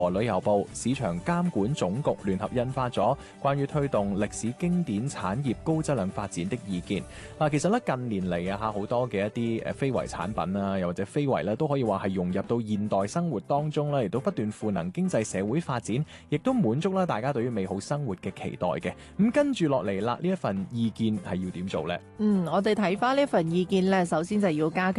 和旅遊部市場監管總局聯合印發咗關於推動歷史經典產業高質量發展的意見。其實咧近年嚟好多嘅一啲非遺產品啊，又或者非遺咧，都可以話係融入到現代生活當中咧，亦都不斷賦能經濟社會發展，亦都滿足啦大家對於美好生活嘅期待嘅。咁跟住落嚟啦，呢一份意見係要點做呢？ 我哋睇翻呢份意見咧，首先就要加強